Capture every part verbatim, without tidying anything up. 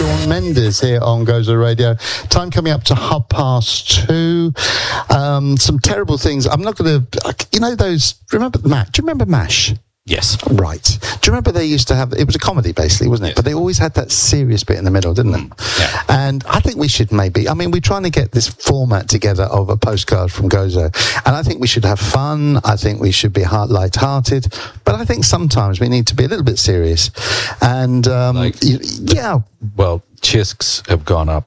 Shawn Mendes here on Gozo Radio. Time coming up to half past two. Um, some terrible things. I'm not going to, you know, those, remember MASH? Do you remember MASH? Yes. Right. Do you remember they used to have, it was a comedy basically, wasn't it? Yes. But they always had that serious bit in the middle, didn't they? Yeah. And I think we should maybe, I mean, we're trying to get this format together of a postcard from Gozo. And I think we should have fun. I think we should be heart light-hearted. But I think sometimes we need to be a little bit serious. And, um, Like- y- yeah. Well, chisks have gone up.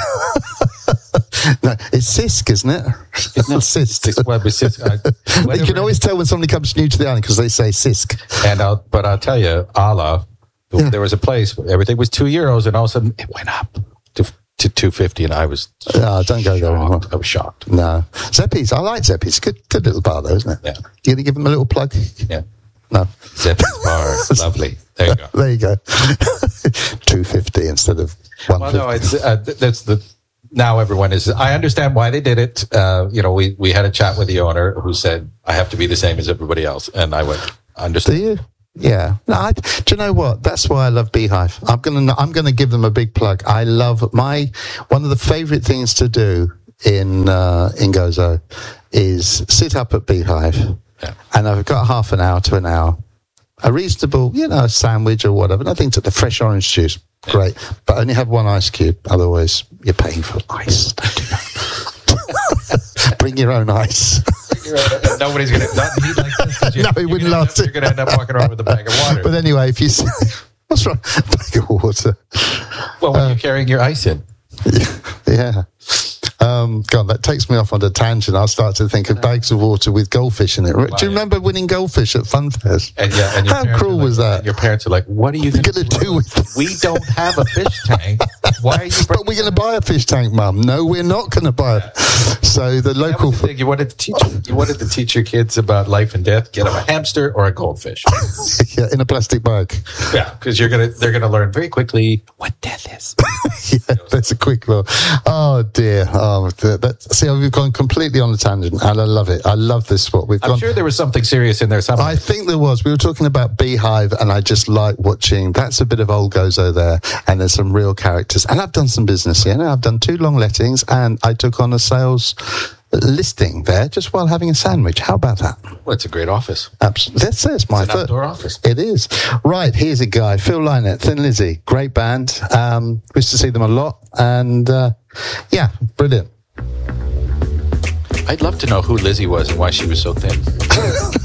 No, it's Sisk, isn't it? Sisk. Well, but cis- I- You whatever- can always tell when somebody comes new to the island because they say Sisk. And I'll, but I'll tell you, Allah, Yeah. there was a place where everything was two euros, and all of a sudden it went up to to two fifty, and I was Oh, don't go there anymore. shocked. I was shocked. No. Zeppi's. I like Zeppi's. Good, good little bar, though, isn't it? Yeah. You going to give them a little plug? Yeah, No. Zepp's bar, lovely. There you go. There you go. two fifty instead of one Well, fifty. no, it's uh, th- that's the now everyone is. I understand why they did it. Uh, you know, we we had a chat with the owner who said I have to be the same as everybody else, and I went, Do understand. you? Yeah. No, I, do you know what? That's why I love Beehive. I'm gonna I'm gonna give them a big plug. I love my one of the favourite things to do in uh, in Gozo is sit up at Beehive, Yeah. and I've got half an hour to an hour, a reasonable, you know, sandwich or whatever. Nothing to the fresh orange juice, great, but only have one ice cube. Otherwise, you're paying for ice. Don't do that. Bring your own ice. Nobody's gonna not eat like this. 'cause you- No, it you're wouldn't gonna end last. up- You're going to end up walking around with a bag of water. But anyway, if you say, what's wrong? Bag of water. well, when you're carrying your ice in. Yeah. Um, God, that takes me off on a tangent. I'll start to think of bags of water with goldfish in it. Do you remember winning goldfish at Fun Fairs? And yeah, and your How parents cruel are like- was that? and your parents are like, "What are you going Gonna do with this? We don't have a fish tank. Why are you?" But we're going to buy a fish tank, Mum. No, we're not going to buy it. So the That local... was the thing. You wanted to teach. You wanted to teach your kids about life and death. Get them a hamster or a goldfish. yeah, in a plastic bag. Yeah, because you're gonna. They're gonna learn very quickly what death is. Yeah, that's a quick look. Oh, dear. Oh, that, that, see, we've gone completely on a tangent, and I love it. I love this spot. We've I'm gone... sure there was something serious in there somewhere. I think there was. We were talking about Beehive, and I just like watching. That's a bit of old Gozo there, and there's some real characters. And I've done some business here. Now I've done two long lettings, and I took on a sales listing there just while having a sandwich. How about that? Well, it's a great office. Absolutely. That's it. It's my It's an third. outdoor office. It is. Right, here's a guy, Phil Lynott, Thin Lizzy. Great band. Um, used to see them a lot. And, uh, yeah, brilliant. I'd love to know who Lizzie was and why she was so thin.